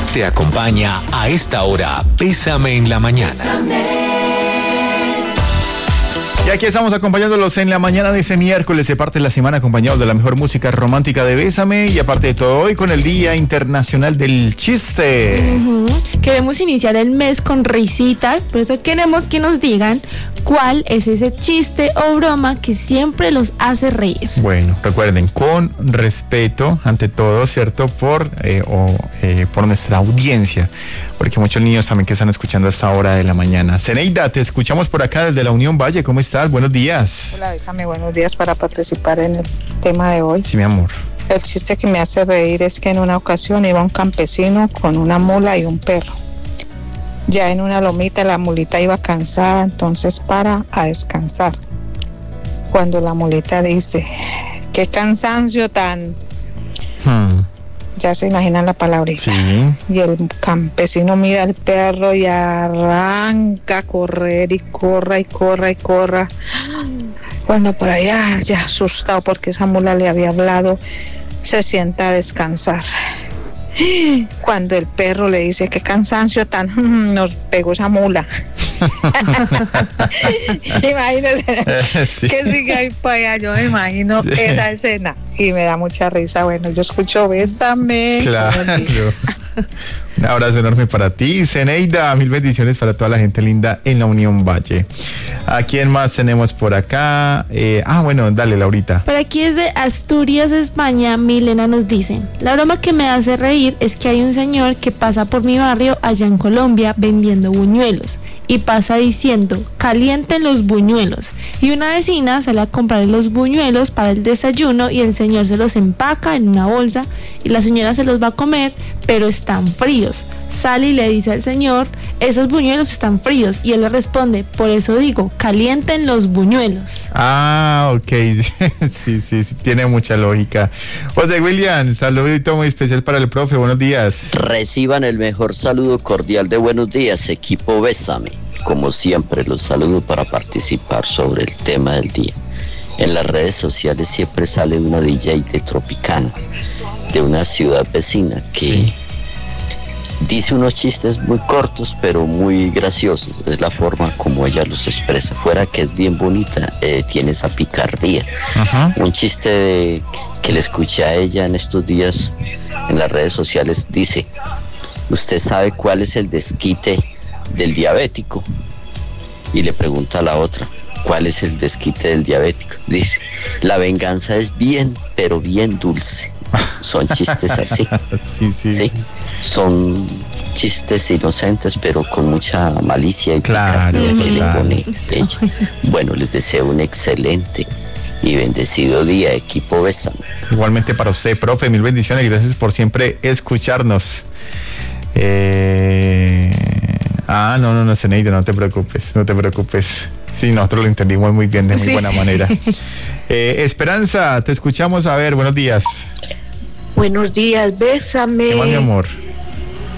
Te acompaña a esta hora Bésame en la mañana. Y aquí estamos acompañándolos en la mañana de ese miércoles. Se parte la semana acompañados de la mejor música romántica de Bésame. Y aparte de todo, hoy con el Día Internacional del Chiste. Queremos iniciar el mes con risitas, por eso queremos que nos digan cuál es ese chiste o broma que siempre los hace reír. Bueno, recuerden, con respeto ante todo, ¿cierto? Por nuestra audiencia, porque muchos niños también que están escuchando a esta hora de la mañana. Zeneida, te escuchamos por acá desde la Unión Valle. ¿Cómo estás? Buenos días. Hola, Bésame, buenos días para participar en el tema de hoy. Sí, mi amor. El chiste que me hace reír es que en una ocasión iba un campesino con una mula y un perro. Ya en una lomita la mulita iba cansada, entonces para a descansar. Cuando la mulita dice, qué cansancio tan... Ya se imaginan la palabrita. Sí. Y el campesino mira al perro y arranca a correr y corra y corra y corra. Cuando por allá, ya asustado porque esa mula le había hablado, se sienta a descansar. Cuando el perro le dice, qué cansancio tan nos pegó esa mula. Imagínense Sí. que sigue ahí para allá. Yo me imagino esa escena y me da mucha risa. Bueno, yo escucho Bésame. Claro. Un abrazo enorme para ti, Zeneida. Mil bendiciones para toda la gente linda en la Unión Valle. ¿A quién más tenemos por acá? Bueno, dale, Laurita. Por aquí desde Asturias, España, Milena nos dice: la broma que me hace reír es que hay un señor que pasa por mi barrio allá en Colombia vendiendo buñuelos y pasa diciendo, calienten los buñuelos, y una vecina sale a comprar los buñuelos para el desayuno y el señor se los empaca en una bolsa y la señora se los va a comer, pero están fríos. Sale y le dice al señor, esos buñuelos están fríos, y él le responde, por eso digo, calienten los buñuelos. Ok, sí, tiene mucha lógica. José William, saludito muy especial para el profe, buenos días. Reciban el mejor saludo cordial de buenos días, equipo Bésame. Como siempre, los saludo para participar sobre el tema del día. En las redes sociales siempre sale una DJ de Tropicana, de una ciudad vecina, que dice unos chistes muy cortos, pero muy graciosos. Es la forma como ella los expresa. Fuera que es bien bonita, tiene esa picardía. Un chiste que le escuché a ella en estos días en las redes sociales dice, ¿usted sabe cuál es el desquite del diabético? Y le pregunta a la otra, ¿cuál es el desquite del diabético? Dice, la venganza es bien, pero bien dulce. Son chistes así. Sí. Son chistes inocentes, pero con mucha malicia y picardía que le pone ella. Bueno, les deseo un excelente y bendecido día, equipo Bésame. Igualmente para usted, profe, mil bendiciones y gracias por siempre escucharnos. No, Zeneida, no te preocupes. Sí, nosotros lo entendimos muy bien, de muy buena manera. Esperanza, te escuchamos. A ver, buenos días. Buenos días, Bésame. ¿Qué más, mi amor?